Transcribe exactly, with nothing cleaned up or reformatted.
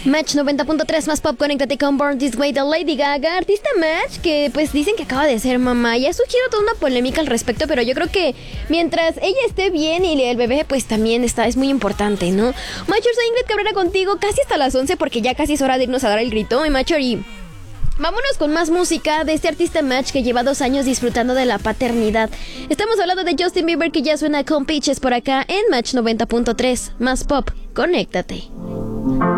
Match noventa punto tres más pop, conéctate con Born This Way de Lady Gaga, artista Match que pues dicen que acaba de ser mamá y ha surgido toda una polémica al respecto, pero yo creo que mientras ella esté bien y el bebé pues también está, es muy importante, ¿no? Machor, soy Ingrid Cabrera contigo casi hasta las once porque ya casi es hora de irnos a dar el grito, y Machor, y vámonos con más música de este artista Match que lleva dos años disfrutando de la paternidad. Estamos hablando de Justin Bieber, que ya suena con Peaches por acá en Match noventa punto tres más pop, conéctate.